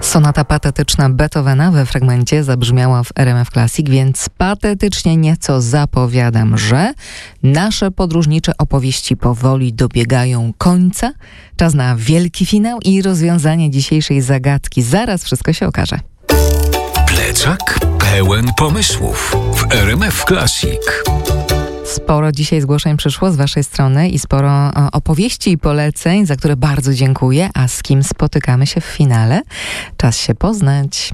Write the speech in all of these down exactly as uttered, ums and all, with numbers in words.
Sonata patetyczna Beethovena we fragmencie zabrzmiała w R M F Classic, więc patetycznie nieco zapowiadam, że nasze podróżnicze opowieści powoli dobiegają końca. Czas na wielki finał i rozwiązanie dzisiejszej zagadki. Zaraz wszystko się okaże. Plecak pełen pomysłów w R M F Classic. Sporo dzisiaj zgłoszeń przyszło z waszej strony i sporo opowieści i poleceń, za które bardzo dziękuję. A z kim spotykamy się w finale? Czas się poznać.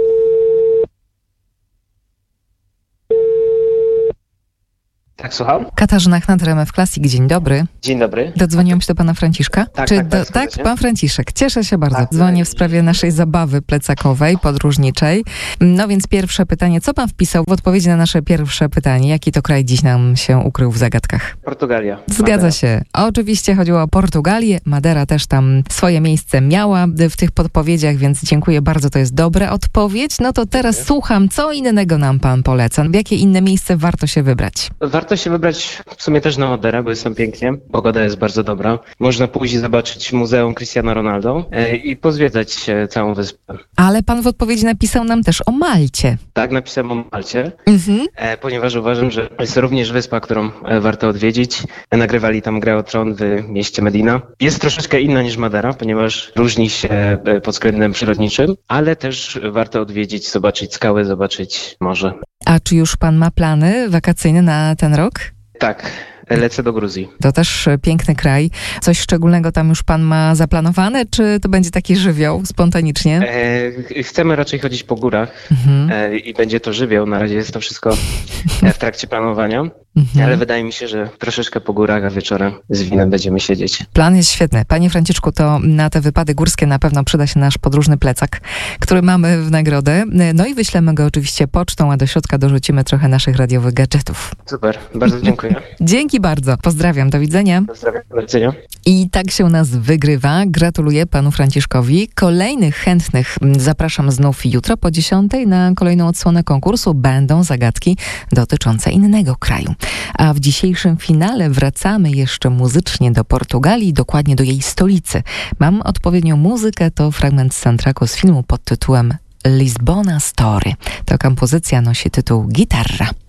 Tak, słucham? Katarzyna Chnat, R M F Classic, dzień dobry. Dzień dobry. Dodzwoniłam się do pana Franciszka? Tak, Czy tak, do, tak, tak, pan Franciszek. Cieszę się bardzo. Tak, Dzwonię tak. w sprawie naszej zabawy plecakowej, podróżniczej. No więc pierwsze pytanie. Co pan wpisał w odpowiedzi na nasze pierwsze pytanie? Jaki to kraj dziś nam się ukrył w zagadkach? Portugalia. Zgadza Madera. się. Oczywiście chodziło o Portugalię. Madera też tam swoje miejsce miała w tych podpowiedziach, więc dziękuję bardzo. To jest dobra odpowiedź. No to teraz Dziękuję. słucham, co innego nam pan poleca? W jakie inne miejsce warto się wybrać? Warto się wybrać w sumie też na Maderę, bo jest tam pięknie. Pogoda jest bardzo dobra. Można pójść i zobaczyć Muzeum Cristiano Ronaldo e, i pozwiedzać e, całą wyspę. Ale pan w odpowiedzi napisał nam też o Malcie. Tak, napisałem o Malcie, Mhm. e, ponieważ uważam, że jest również wyspa, którą e, warto odwiedzić. E, nagrywali tam grę o tron w mieście Medina. Jest troszeczkę inna niż Madera, ponieważ różni się e, pod względem przyrodniczym, ale też warto odwiedzić, zobaczyć skały, zobaczyć morze. A czy już pan ma plany wakacyjne na ten rok? Tak, e, lecę do Gruzji. To też e, piękny kraj. Coś szczególnego tam już pan ma zaplanowane, czy to będzie taki żywioł spontanicznie? E, chcemy raczej chodzić po górach Mhm. e, i będzie to żywioł. Na razie jest to wszystko e, w trakcie planowania, Mhm. ale wydaje mi się, że troszeczkę po górach, a wieczorem z winem będziemy siedzieć. Plan jest świetny. Panie Franciszku, to na te wypady górskie na pewno przyda się nasz podróżny plecak, który mamy w nagrodę. No i wyślemy go oczywiście pocztą, a do środka dorzucimy trochę naszych radiowych gadżetów. Super, bardzo dziękuję. Dzięki bardzo. Pozdrawiam. Do widzenia. Pozdrawiam, do widzenia. I tak się u nas wygrywa. Gratuluję panu Franciszkowi. Kolejnych chętnych zapraszam znów jutro po dziesiątej na kolejną odsłonę konkursu. Będą zagadki dotyczące innego kraju. A w dzisiejszym finale wracamy jeszcze muzycznie do Portugalii, dokładnie do jej stolicy. Mam odpowiednią muzykę, to fragment soundtracku z filmu pod tytułem Lisbona Story. Ta kompozycja nosi tytuł Gitarra.